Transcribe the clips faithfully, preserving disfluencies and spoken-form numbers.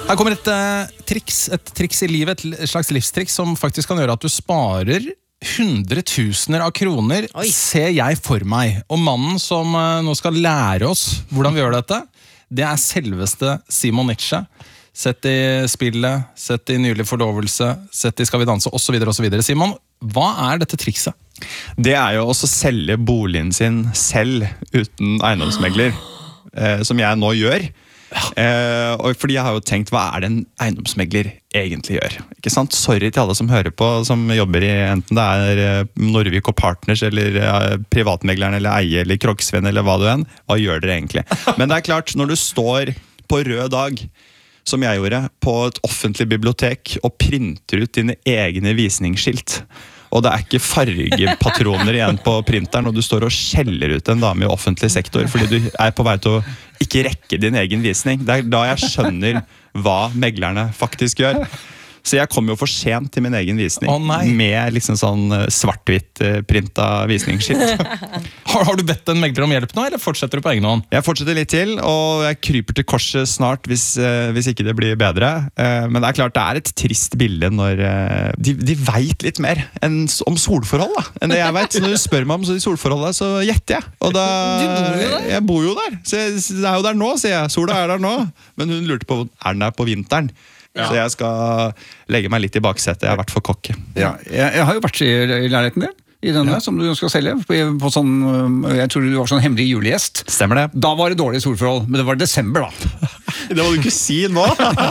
Her kommer et uh, triks, et triks i livet, et slags livstriks som faktisk kan gjøre at du sparer hundretusener av kroner, Oi. Ser jeg for meg. Og mannen som uh, nå skal lære oss hvordan vi gjør dette, det er selveste Simon Nietzsche. Sett i spillet, sett i nylig forlovelse, sett i Skal vi danse, og så videre og så videre. Simon, hva er dette trikset? Det er jo også å selge boligen sin selv uten eiendomsmegler, eh, som jeg nå gjør. Eh, og fordi jeg har jo tenkt, hva er det en eiendomsmegler egentlig gjør? Ikke sant? Sorry til alle som hører på, som jobber i enten det er eh, Norvik og Partners, eller eh, privatmegleren, eller Eie, eller Krogsvenn, eller hva du enn. Hva gjør dere egentlig? Men det er klart, når du står på rød dag, som jeg gjorde, på et offentlig bibliotek, og printer ut dine egne visningsskilt, og det er ikke fargepatroner igjen på printeren, og du står og skjeller ut en dame i offentlig sektor, fordi du er på vei til å ikke rekke din egen visning. Det er da jeg skjønner hva meglerne faktisk gjør. Så jeg kom jo for sent til min egen visning, oh, med liksom sånn svart-hvitt printa visningsskilt. har, har du bedt en megler om hjelp nå, eller fortsetter du på egen hånd? Jeg fortsetter litt til, og jeg kryper til korset snart hvis, hvis ikke det blir bedre. Men det er klart, det er et trist bilde når de, de vet litt mer enn, om solforhold da, enn det jeg vet. Så når du spør meg om solforholdet, så gjetter jeg. Og da, du bor jo der. Jeg bor jo der. Så jeg, det er jo der nå, sier jeg. Sola er der nå. Men hun lurte på, er den der på vinteren? Ja. Så jeg skal legge meg litt i baksetet. Jeg har vært for kokke. Ja, jeg, jeg har jo vært i, i leiligheten din, i denne ja. Som du skal selge. På, på sånn, jeg tror du var sånn hemmelig julegjest. Stemmer det. Da var det dårlig solforhold, men det var desember da. Det må du ikke si nå.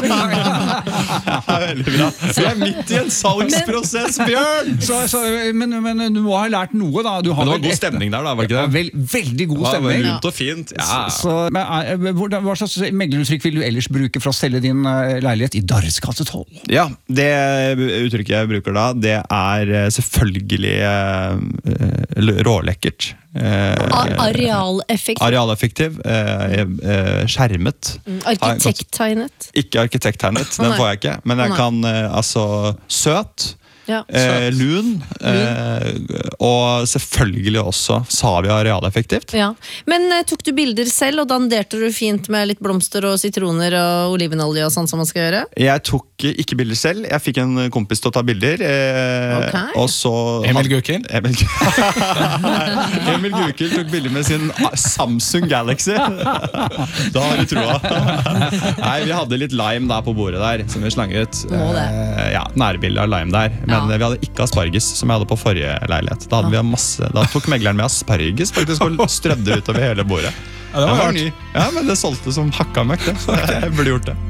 Veldig bra. Vi er midt i en salgsprosess, Bjørn. Så, så, men, men du må ha lært noe da. Du har men det var god stemning der da, var ikke det? Vel, veldig god stemning. Det var lunt og fint. Ja. Så, men, hva slags megleruttrykk vil du ellers bruke for å selge din leilighet i Darres gate tolv? Ja, det uttrykket jeg bruker da, det er selvfølgelig uh, rålekkert. Uh, Arealeffektiv. Arealeffektiv, uh, uh, skjermet. Mm, arkitekttegnet. Ikke arkitekttegnet, den får jeg ikke. Men jeg kan, uh, altså, søt. Ja, eh, lun, eh, og selvfølgelig også sa vi arealeffektivt. Ja. Men eh, tok du bilder selv, og danderte du fint med litt blomster og sitroner og olivenolje og sånn som man skal gjøre? Jeg tok ikke bilder selv, jeg fikk en kompis til å ta bilder. Eh, okay. Og så Emil Gukild? Emil, Emil Gukild tok bilder med sin Samsung Galaxy. Da har du troa. Nei, vi hadde litt lime der på bordet der, som vi slanget. Eh, ja, nærbildet av lime der. Men Men vi hadde ikke asparges, som jeg hadde på forrige leilighet. Da, hadde vi masse, da tok megleren med asparges faktisk, og strødde utover hele bordet. Ja, det var, var ny. Ja, men det solgte som hakka møkk, så jeg burde gjort det.